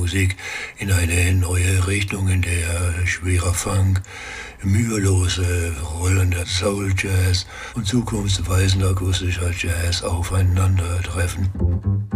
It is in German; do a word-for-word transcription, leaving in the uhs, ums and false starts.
Musik in eine neue Richtung, in der schwerer Funk, mühelose, rollender Soul-Jazz und zukunftsweisender akustischer Jazz aufeinandertreffen.